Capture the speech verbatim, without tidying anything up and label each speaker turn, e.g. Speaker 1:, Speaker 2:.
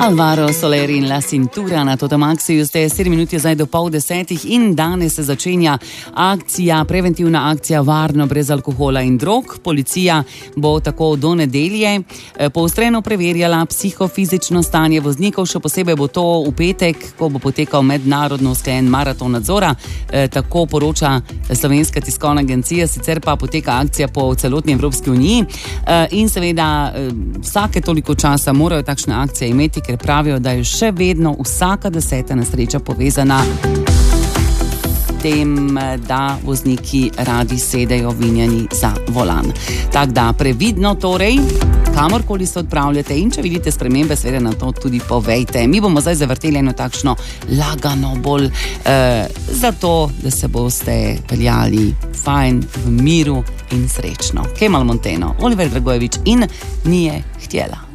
Speaker 1: Alvaro Soler in La Cintura na Totomaxiju ste štiri minuti zdaj do pol desetih in danes se začenja akcija, preventivna akcija Varno brez alkohola in drog. Policija bo tako do nedelje poostreno preverjala psihofizično stanje voznikov, še posebej bo to v petek, ko bo potekal mednarodno usklajen maraton nadzora, tako poroča Slovenska tiskovna agencija, sicer pa poteka akcija po celotni Evropski uniji in seveda vsake toliko časa morajo takšne akcije imeti, ker pravijo, da je še vedno vsaka deseta nesreča povezana s tem, da vozniki radi sedejo vinjani za volan. Tako da previdno torej, kamorkoli se odpravljate in če vidite spremembe, seveda na to tudi povejte. Mi bomo zdaj zavrteli eno takšno lagano bolj eh, zato, da se boste peljali fajn, v miru in srečno. Kemal Monteno, Oliver Dragojevič in Nije htjela.